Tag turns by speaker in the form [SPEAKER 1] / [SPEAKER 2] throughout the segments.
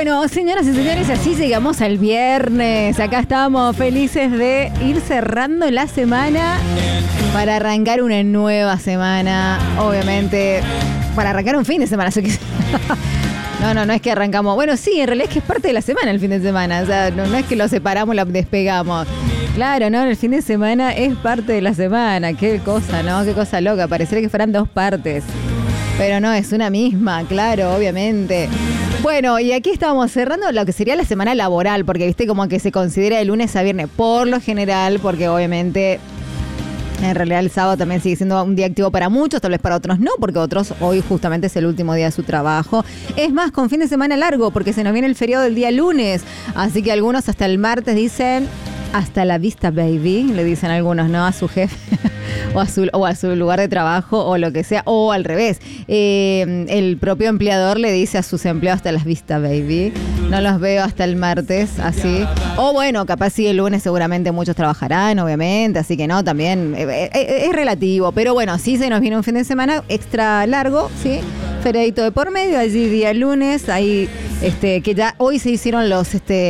[SPEAKER 1] Bueno, señoras y señores, así llegamos al viernes. Acá estamos felices de ir cerrando la semana para arrancar una nueva semana. Obviamente, para arrancar un fin de semana. No es que arrancamos. Bueno, sí, en realidad es que es parte de la semana el fin de semana. O sea, no es que lo separamos, lo despegamos. Claro, no, el fin de semana es parte de la semana. Qué cosa, ¿no? Qué cosa loca. Parecería que fueran dos partes. Pero no, es una misma, claro, obviamente. Bueno, y aquí estamos cerrando lo que sería la semana laboral, porque viste como que se considera de lunes a viernes por lo general, porque obviamente en realidad el sábado también sigue siendo un día activo para muchos, tal vez para otros no, porque otros hoy justamente es el último día de su trabajo. Es más, con fin de semana largo, porque se nos viene el feriado del día lunes, así que algunos hasta el martes dicen hasta la vista, baby, le dicen algunos, ¿no? A su jefe o a su lugar de trabajo o lo que sea, o al revés. El propio empleador le dice a sus empleados hasta las vista, baby. No los veo hasta el martes, así. O bueno, capaz sí el lunes seguramente muchos trabajarán, obviamente, así que no, también es relativo. Pero bueno, sí se nos viene un fin de semana extra largo, ¿sí? Feriadito de por medio, allí día lunes, ahí que ya hoy se hicieron los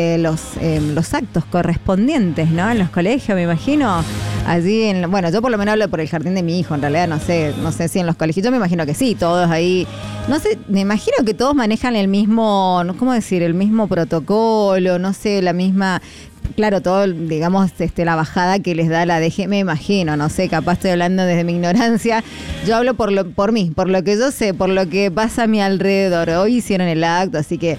[SPEAKER 1] actos correspondientes, ¿no? En los colegios, me imagino. Allí, bueno, yo por lo menos hablo por el jardín de mi hijo, en realidad no sé si en los colegios, yo me imagino que sí, todos ahí, no sé, me imagino que todos manejan el mismo, ¿cómo decir? El mismo protocolo, no sé, la misma, claro, todo, digamos, la bajada que les da la DG, me imagino, no sé, capaz estoy hablando desde mi ignorancia, yo hablo por mí, por lo que yo sé, por lo que pasa a mi alrededor, hoy hicieron el acto, así que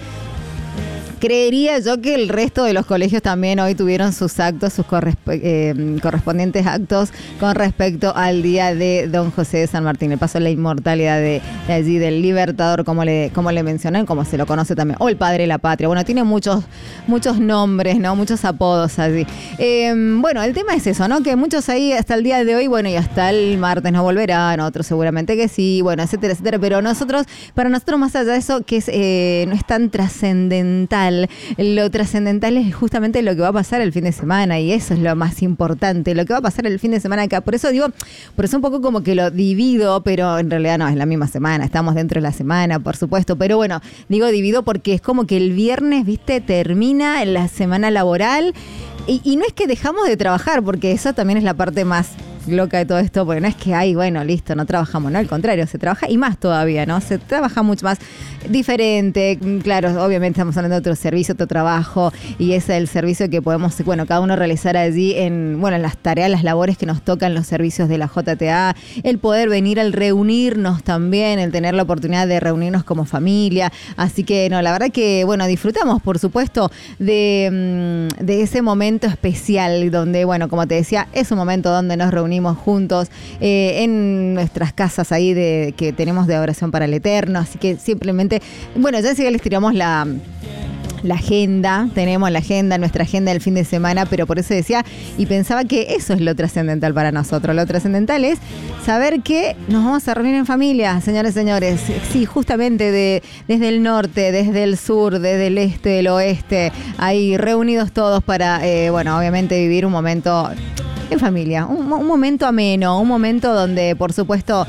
[SPEAKER 1] creería yo que el resto de los colegios también hoy tuvieron sus actos, sus correspondientes actos con respecto al día de Don José de San Martín, el paso de la inmortalidad de allí, del Libertador, como le mencionan, como se lo conoce también, o el padre de la patria. Bueno, tiene muchos nombres, ¿no? Muchos apodos allí. Bueno, el tema es eso, ¿no? Que muchos ahí hasta el día de hoy, bueno, y hasta el martes no volverán, otros seguramente que sí, bueno, etcétera, etcétera. Pero para nosotros más allá de eso, que no es tan trascendental. Lo trascendental es justamente lo que va a pasar el fin de semana, y eso es lo más importante, lo que va a pasar el fin de semana acá. Por eso un poco como que lo divido, pero en realidad no, es la misma semana, estamos dentro de la semana, por supuesto, pero bueno, digo divido porque es como que el viernes, viste, termina la semana laboral y no es que dejamos de trabajar, porque eso también es la parte más loca de todo esto, porque no es que bueno, listo, no trabajamos, no, al contrario, se trabaja y más todavía, ¿no? Se trabaja mucho más diferente, claro, obviamente estamos hablando de otro servicio, otro trabajo, y ese es el servicio que podemos, bueno, cada uno realizar allí en las tareas, las labores que nos tocan los servicios de la JTA, el poder venir al reunirnos también, el tener la oportunidad de reunirnos como familia, así que no, la verdad que, bueno, disfrutamos, por supuesto, de ese momento especial, donde, bueno, como te decía, es un momento donde nos reunimos juntos en nuestras casas ahí que tenemos de oración para el Eterno, así que simplemente, bueno, ya sí les tiramos la agenda, tenemos nuestra agenda del fin de semana, pero por eso decía y pensaba que eso es lo trascendental para nosotros. Lo trascendental es saber que nos vamos a reunir en familia, señores, sí, justamente desde el norte, desde el sur, desde el este, del oeste, ahí reunidos todos para, bueno, obviamente vivir un momento en familia, un momento ameno, un momento donde, por supuesto,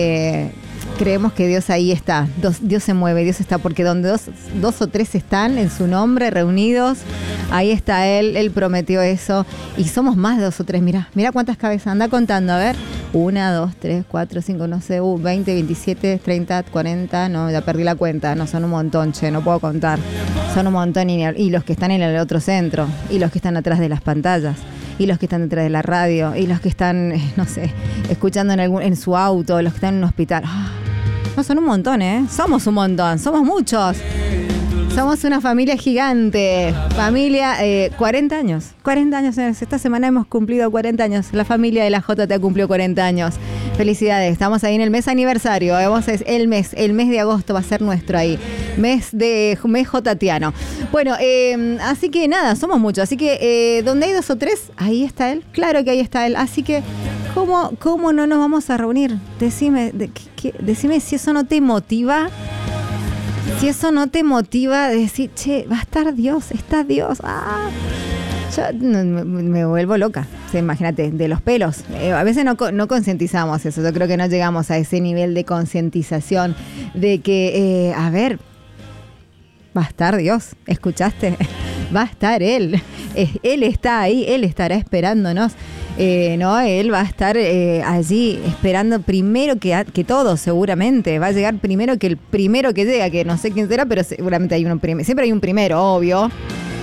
[SPEAKER 1] creemos que Dios ahí está, Dios se mueve, Dios está, porque donde dos o tres están en su nombre reunidos, ahí está Él prometió eso, y somos más de 2 o 3, mira cuántas cabezas, anda contando, a ver, 1, 2, 3, 4, 5, no sé, 20, 27, 30, 40, no, ya perdí la cuenta, no, son un montón, no puedo contar, son un montón, y los que están en el otro centro, y los que están atrás de las pantallas, y los que están detrás de la radio, y los que están, no sé, escuchando en su auto, los que están en un hospital. No, son un montón, somos un montón, somos muchos. Somos una familia gigante, familia, 40 años, esta semana hemos cumplido 40 años, la familia de la JTA cumplió 40 años, felicidades, estamos ahí en el mes aniversario, el mes de agosto va a ser nuestro ahí, mes jotatiano. Bueno, así que nada, somos muchos, así que donde hay 2 o 3, ahí está Él, claro que ahí está Él, así que ¿cómo no nos vamos a reunir? Decime si eso no te motiva. Si eso no te motiva a decir, che, va a estar Dios, está Dios. Yo me vuelvo loca. O sea, imagínate, de los pelos. A veces no concientizamos eso. Yo creo que no llegamos a ese nivel de concientización de que, va a estar Dios, ¿escuchaste? Va a estar Él. Él está ahí, Él estará esperándonos. No, Él va a estar allí esperando primero que todos, seguramente. Va a llegar primero que el primero que llega, que no sé quién será, pero seguramente hay uno primero. Siempre hay un primero, obvio.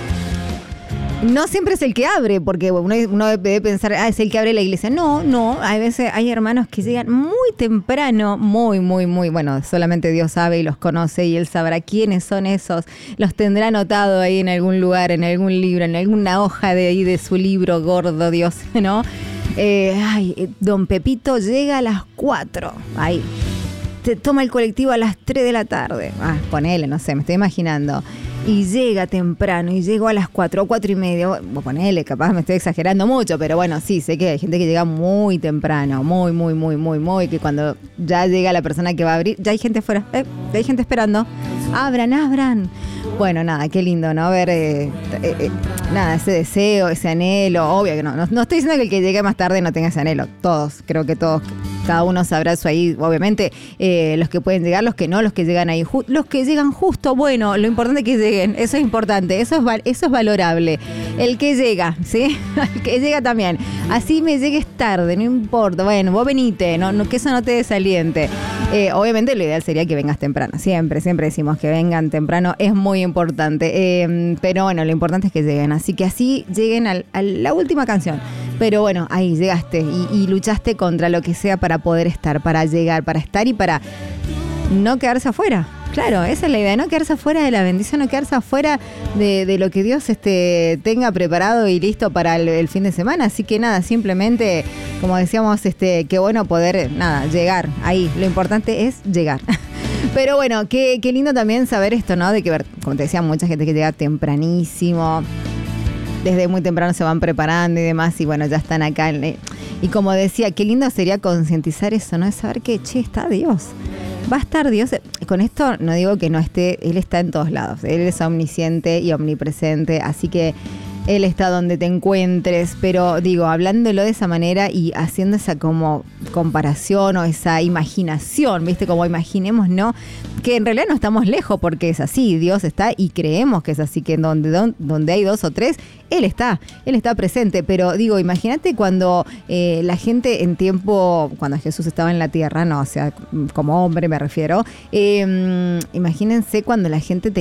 [SPEAKER 1] No siempre es el que abre, porque uno debe pensar, es el que abre la iglesia. No, a veces hay hermanos que llegan muy temprano, muy, bueno, solamente Dios sabe y los conoce y Él sabrá quiénes son esos. Los tendrá anotado ahí en algún lugar, en algún libro, en alguna hoja de su libro gordo, Dios, ¿no? Don Pepito llega a las 4, ahí. Se toma el colectivo a las 3 de la tarde. Ponele, no sé, me estoy imaginando. Y llega temprano, y llegó a las 4 o 4 y media. Ponele, capaz me estoy exagerando mucho, pero bueno, sí, sé que hay gente que llega muy temprano, muy, que cuando ya llega la persona que va a abrir, ya hay gente afuera, ya hay gente esperando. Abran. Bueno, nada, qué lindo, ¿no? Ver, nada, ese deseo, ese anhelo. Obvio que no estoy diciendo que el que llegue más tarde no tenga ese anhelo. Todos, creo que todos, cada uno sabrá eso ahí. Obviamente, los que pueden llegar, los que no, los que llegan ahí. Los que llegan justo, bueno, lo importante es que lleguen. Eso es importante, eso es valorable. El que llega, ¿sí? El que llega también. Así me llegues tarde, no importa. Bueno, vos venite, que eso no te desaliente. Obviamente lo ideal sería que vengas temprano. Siempre decimos que vengan temprano. Es muy importante. Pero bueno, lo importante es que lleguen. Así que así lleguen a la última canción. Pero bueno, ahí llegaste y luchaste contra lo que sea para poder estar, para llegar, para estar y para no quedarse afuera. Claro, esa es la idea, no quedarse afuera de la bendición, no quedarse afuera de lo que Dios tenga preparado y listo para el fin de semana. Así que nada, simplemente, como decíamos, qué bueno poder, llegar ahí. Lo importante es llegar. Pero bueno, qué lindo también saber esto, ¿no? De que, como te decía, mucha gente que llega tempranísimo, desde muy temprano se van preparando y demás, y bueno, ya están acá. Y como decía, qué lindo sería concientizar eso, ¿no? Es saber que, está Dios. Va a estar Dios. Con esto no digo que no esté, Él está en todos lados. Él es omnisciente y omnipresente, así que Él está donde te encuentres, pero digo, hablándolo de esa manera y haciendo esa como comparación o esa imaginación, ¿viste? Como imaginemos, ¿no? Que en realidad no estamos lejos porque es así, Dios está y creemos que es así, que donde hay dos o tres, Él está presente. Pero digo, imagínate cuando la gente en tiempo, cuando Jesús estaba en la tierra, no, o sea, como hombre me refiero, imagínense cuando la gente